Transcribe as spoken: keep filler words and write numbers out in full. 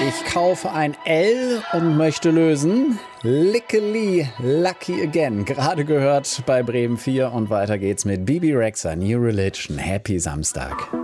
Ich kaufe ein L und möchte lösen. Lickily Lucky Again. Gerade gehört bei Bremen vier und weiter geht's mit Bebe Rexha, New Religion. Happy Samstag.